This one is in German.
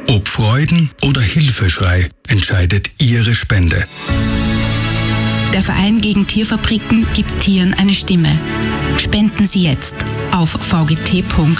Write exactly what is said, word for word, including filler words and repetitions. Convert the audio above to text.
Ob Freuden oder Hilfeschrei, entscheidet Ihre Spende. Der Verein gegen Tierfabriken gibt Tieren eine Stimme. Spenden Sie jetzt auf v g t punkt